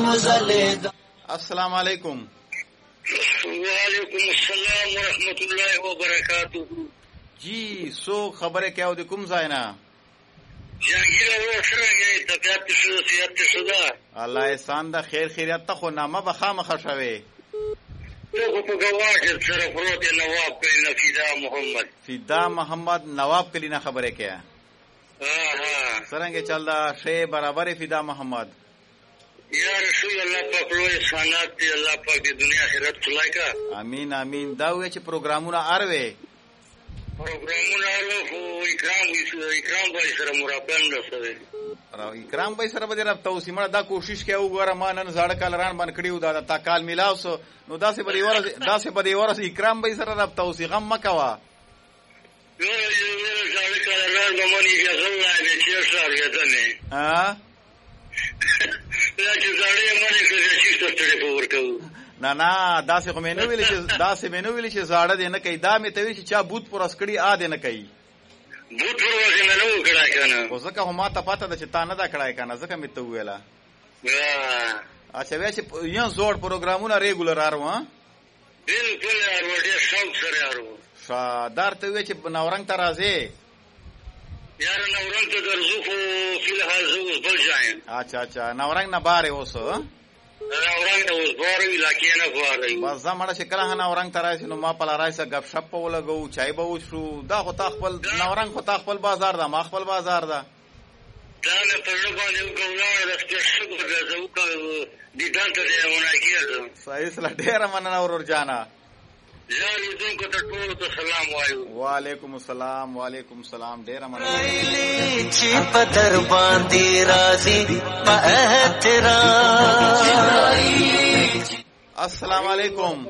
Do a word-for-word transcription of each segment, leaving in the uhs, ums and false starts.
مزلید. السلام علیکم. وعلیکم السلام ورحمۃ اللہ وبرکاتہ. جی سو خبره کیا و د کوم ځای نه؟ جهانگیر او څنګه طبيعت شو صحت شو؟ الله احسان ده خیر خیریت ته خو نامه به خامخه شوي. ته په گواهی سره پروت نواب کلینا فیدا محمد. فیدا محمد نواب کلینا خبره کیا؟ ها ها. څنګه چل دا شی برابر فیدا محمد؟ یا رسول الله پاک لوی احسانات دی الله پاک د دنیا آخرت خلای کا. امین امین. دا وی چې پروګرامونه اروي. پروګرامونه له اکرام اکرام به سره مراقبه نشوي. راو اکرام به سره به رابطه وسیمه دا کوشش کوي وګوره ما نن زړه کالران باندې کړیو دا تا کال میلاو سو نو داسې به دی ورس داسې به دی ورس اکرام به سره رابطه وسی غم مکوا. یو یو زړه کالران به مونږ یې غوړای به چې سره یته نه. ها دا چې زړه مونږ څه چې ستړي پورکو. نه نه داسې خو مې نه ویل چې داسې مې نه ویل چې زاړه دی نه کوي. دا مې ته وی چې چا بوت پر اسکړی ا دې نه کوي. بوت پر وځي نه نو کړای کنه. خو ځکه هم ما ته پته ده چې تا نه دا کړای کنه ځکه مې ته ویلا. اچھا وی چې یو زوړ پروګرامونه ریګولر ارو ها. بالکل ارو ډېر شوق سره ارو. شادار ته وی چې نورنګ ته راځي. یار نورنګ ته درځو خو فلحال زو بل ځای. اچھا اچھا نورنګ نه بارې اوسه. نورنګ ته اوس بارې علاقې نه بارې. بس زمړه چې کله نورنګ ته راځي نو ما په لارای سره غپ شپ په ولګو چای به وشو. دا خو تا خپل نورنګ خو تا خپل بازار ده ما خپل بازار ده. دا نه په لږ باندې وګورم راځي څه به زو کا دي دانته دی ونه کیږي. صحیح سره ډیر مننه ورور جانا. یارو دین کو ته ټول ته سلام وایو. وعلیکم السلام وعلیکم السلام ډیر مننه. چې په در باندې راځي په احترام. السلام علیکم.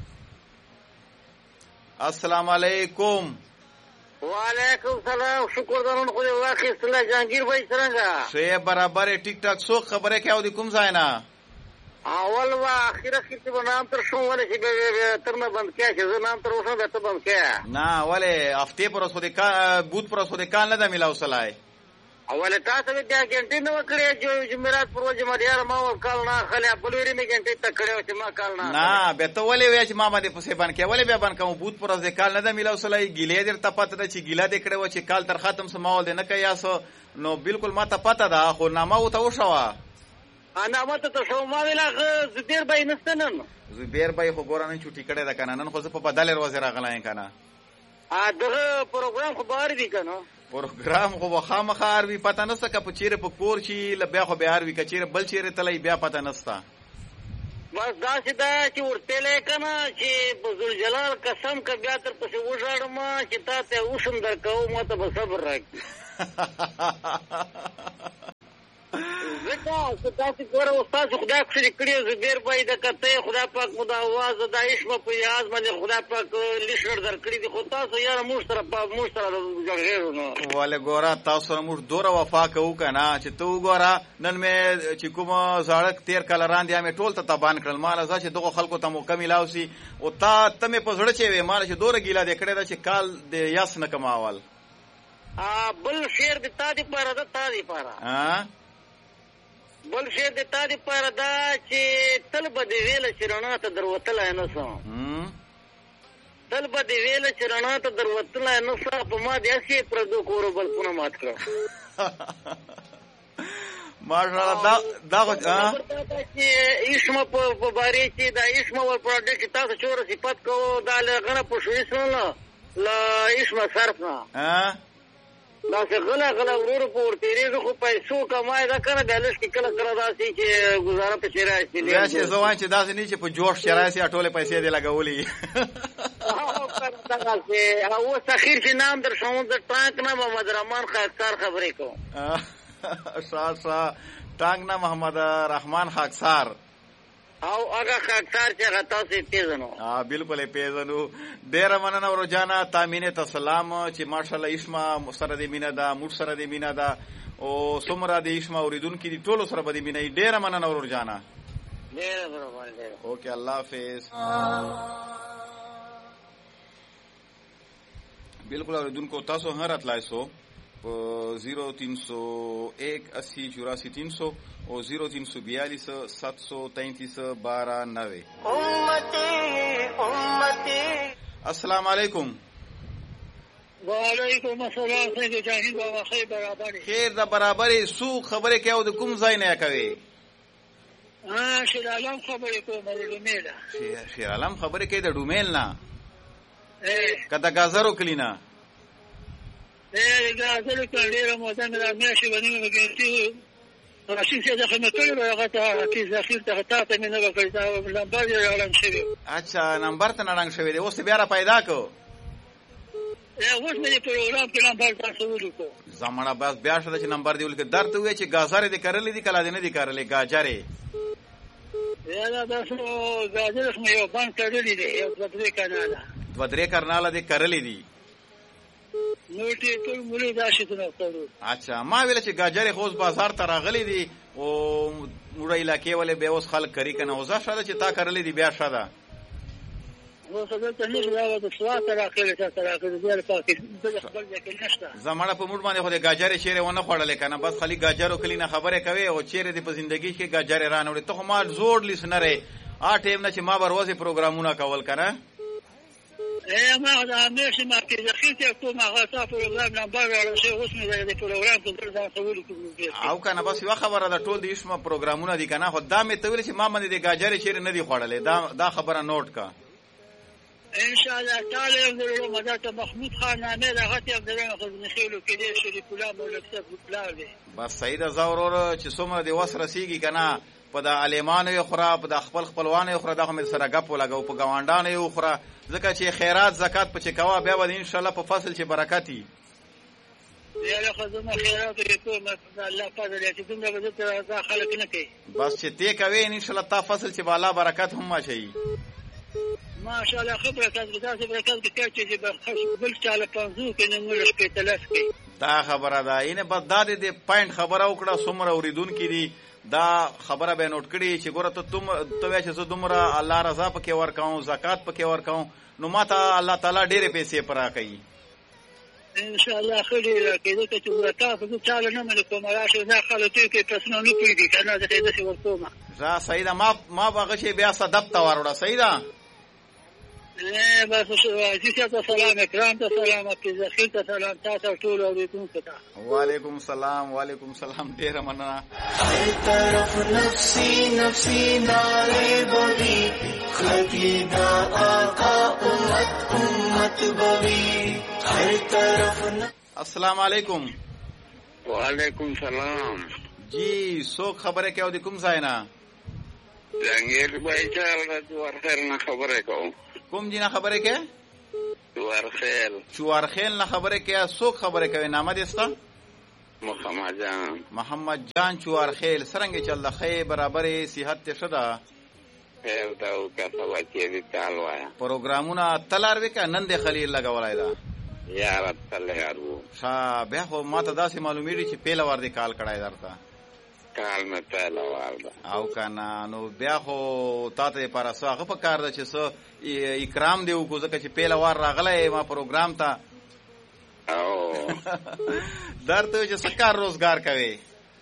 السلام علیکم. وعلیکم السلام. شکر درون خو دې واخیستله جهانگیر بھائی څنګه؟ شی برابر ټیک ټاک سو خبره کیاو د کوم ځای نه؟ اول وا اخیره کې به نام تر شو ولې چې به تر نه بند کړي چې نام تر اوسه به ته بند کړي. نه ولې هفته پر اوسه د کا بوت پر اوسه د کال نه د ملاو سلای. اول تاسو به دا ګنټې نو کړې چې جمعرات پر ورځ مریار ما ور کال نه خلیا بلوري می ګنټې تک کړو چې ما کال نه. نه به ته ولې وای چې ما باندې پسې باندې کې ولې به باندې کوم بوت پر اوسه د کال نه د ملاو سلای ګیلې در ته پته ده چې ګیلا دې کړو چې کال تر ختم سماول دې نه کیاسو نو بالکل ما ته پته ده خو نامه او ته وشوا. انا ماته ته شو ما ویلا زبیر بای نستنن. زبیر بای خو ګورانه چټی کړه ده کنه نن خو زه په بدل ورځ راغلایم کنه. ا دغه پروګرام خو بار دی کنه. پروګرام خو خامخار وی پته نه سکه په چیرې په کور شي لبیا خو بهار وی کچیرې بل چیرې تلای بیا پته نستا. بس دا چې دا چې ورته لیکنه چې بزل جلال قسم کا بیا تر پسې وژاړم چې تا ته وسم درکاو ما ته صبر راکړي. زکه چې تاسو ګوره استاد خدای خو دې کړی زبیر بای د کته خدای پاک مو دا आवाज د عشق په یاد باندې خدای پاک لیشر درکړي دي خو تاسو یاره موږ سره په موږ سره جوړېږو نو ولې ګوره تاسو سره موږ دوره وفا کوو کنه چې تو ګوره نن مې چې کوم سړک تیر کله راندې مې ټول ته تبان کړل مال ځکه چې دغه خلکو ته مکمل اوسي او تا ته مې په زړه چې وې مال چې دوره ګیلا دې کړی دا چې کال دې یاس نه کماول. ا بل شعر د تا دې پاره د تا دې پاره ها بل شی د تا دی پر دا چې تل به دی ویل چې رڼا ته دروتل نه سم تل به دی ویل چې رڼا ته دروتل نه سم په ما دې اسی پر دو کورو بل پونه مات کړ. ماشاءالله دا دا چې اسمه په باري چې دا اسمه ور پروډکټ تاسو چور صفات کو دا لغنه په شوې سره لا اسمه صرف نه ها دا څنګه غلا ورور په تیریږي خو پیسو کمای دا کنه دلش کې کله کله راسي چې گزاره په شرای شي بیا چې زوان چې داسې نه چې په جوش شرای شي ټوله پیسې دی لګولې. او کنه او سخیر چې نام در شوم د ټانک نه محمد رحمان خاکسار خبرې کوم. شاه شاه ټانک نه محمد رحمان خاکسار او هغه خاکسار چې غتا سي پیژنو. ها بالکل پیژنو. ډیر مننه ورجانا تامینه تسلام چې ماشاءالله اسما سره دې مینا دا مور سره دې مینا دا او سمرا دې اسما اوریدونکو دي ټولو سره به دې مینا ډیر مننه ورجانا. ډیر برابر ډیر اوکې الله حافظ. بالکل اوریدونکو تاسو هر اتلای سو زیرو تین سو ایک اسی چوراسی تین سو اور زیرو تین سو بیالیس سات سو تینتیس بارہ نوے. السلام علیکم. وعلیکم السلام. څنګه جاهین بابا خیر برابر خیر دا برابر سو خبره کې او د کوم ځای نه کوي؟ ها شیر عالم خبره کوم د ډومیل. شیر عالم خبره کې د ډومیل نه. ا کدا غازرو کلینا. ا غازرو کلینا مو څنګه راځي چې باندې وګورئ. راشي چې دغه مټول هغه ته چې ذخیر ته ته مې نه وکړ دا نمبر یې اعلان شوی. اچھا نمبر ته نه رنګ شوی دی اوس بیا را پیدا کو. ا اوس مې پروګرام کې نمبر تاسو ولیکو. زمړه بس بیا شته چې نمبر دی ولکه درته وی چې غازر دې کړلې دي کله دې نه دي کړلې غاجرې. یا دا تاسو غاجر مې یو باندې کړلې دي یو درې کاناله. دوه درې کاناله دې کړلې دي. نو ټی ټول مولې دا شي ته کړو. اچھا ما ویل چې غاجرې خوځ بازار ته راغلې دي او موږ علاقې ولې به اوس خلک کری کنه اوسه شاده چې تا کړلې دي بیا شاده. نو څه ته نه راو د سوات راکړې ته راکړې بیا پاتې د خپل ځکه نشته. زمړه په موږ باندې خو د غاجرې شیره ونه خوړلې کنه بس خالي غاجرو کلینا خبره کوي او چیرې د په ژوندۍ کې غاجرې رانوړي ته ما زوړ لیسنره ا ټیم نه چې ما بروازي پروګرامونه کول کنه. ا ما دا همیشه ما کې ذخیره ته کوم هغه تاسو پروګرام نمبر راوړل شي اوس مې د پروګرام ته ځان سوال کوم. او کنه بس یو خبره ده ټول د اسمه پروګرامونه دي کنه خدای مې ته ویل چې ما باندې د غاجرې شیره نه دي خوړلې دا دا خبره نوٹ کا. ان شاء الله تعالی زرو مدته محمود خان نامه هغه ته درنه خو نشیلو کې دې شریف الله مولک صاحب پلان دي. بس سید زورور چې څومره دی وس رسیږي کنه په د عالمانو یو خراب په د خپل خپلوانو یو خراب دغه سره غپ ولګو په ګاونډانو یو خراب ځکه چې خیرات زکات په چې کوا بیا به ان شاء الله په فصل چې برکتی. یا له خدمت خیرات کوم الله فضل چې دومره به ته خلک نه کوي. بس چې تی کوي ان شاء الله تا فصل چې بالا برکت هم ماشي. ما شاء الله خبره تاسو تاسو برکت کې چې بل چاله پنځو کې نه ملش کې تلف کې. دا خبره ده اینه بس دا دې پوینټ خبره وکړه څومره اوریدونکو دي دا خبره به نوٹ کړي چې ګوره ته تم ته چې زه دومره الله رضا پکې ورکاو زکات پکې ورکاو نو ماته الله تعالی ډېرې پیسې پرا کوي. ان شاء الله خیر کېږي چې ورکا په چاله نه مې کوم راشه نه خلک کې پسنه نه کوي کنه دا دې څه ورکوما. را سیدا ما ما باغ شي بیا صدب تا وروړه سیدا. ا بس چې سلام اکرام ته سلام په ذخیر ته سلام تاسو ټول اوریدونکو ته. وعلیکم السلام وعلیکم السلام ډیر مننه. هر طرف نفسی نفسی نعره بوی خدیدا آقا امت امت بوی هر طرف. السلام علیکم. وعلیکم سلام. جی سو خبره کې او د کوم ځای نه؟ جنگیر بھائی چال چوارخیل نه خبره کوم. کوم جنا خبره کې؟ چوارخیل. چوارخیل نه خبره کې څوک خبره کوي نامه دستا؟ محمد جان. محمد جان چوارخیل څنګه چل خې برابرې صحت ته شدا؟ خیر دا او کا سوا چې دې چال وایا. پروګرامونه تلار وکا نند خلیل لګولای دا. یار تلارو. شا به خو ماته داسې معلومیږي چې پیله ور دي کال کړای درته. کال مې پیله ور ده. او کنه نو بیا خو تاسو پر اساغه په کار ده چې سو اکرام دی وکړو ځکه چې پیله ور راغله ما پروګرام ته. او درته چې سکار روزګار کوي.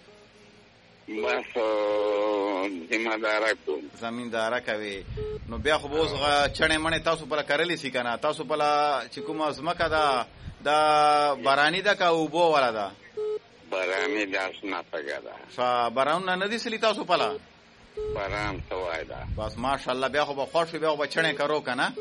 بس زمیندار کوم. زمیندار کوي. نو بیا خو اوس چړې مړې تاسو پر کړلې سي کنه تاسو په چې کوم ازمکه دا دا بارانی دا کا وبو ولا دا بارانی داس نه پګادا فا باران نه ندي سلی تاسو پلا باران توای دا بس ماشاءالله بیا خو به خوش بیا به چړې کرو کنه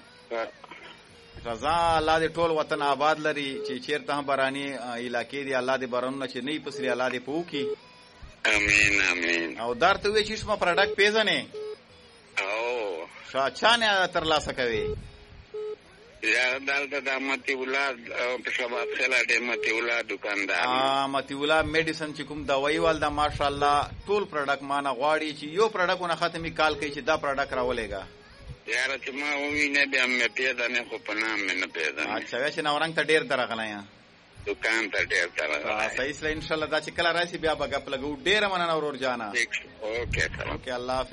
رضا الله دې ټول وطن آباد لري چې چیرته هم بارانی علاقې دي الله دې بارانونه چې نه پسري الله دې پوکي. امين امين. او درته وی چې شما پروډکټ پیژنې او شاچانه تر لاسه کوي یا دالته د متي ولاد په شباب خلا د متي ولاد دکاندار ا متي ولاد میډیسن چې کوم دوايي ول دا ماشاءالله ټول پروډکټ مانه غواړي چې یو پروډکټونه ختمي کال کوي چې دا پروډکټ راولېګا یاره چې ما وینه به مې پیدا نه خو په نام مې نه پیدا. اچھا چې نو رنګ ته ډیر درغلای دکان ته ډیر درغلای صحیح سره ان شاء الله دا چې کله راشي بیا به غپ لګو ډیر مننه ورور جانا. اوکے اوکے الله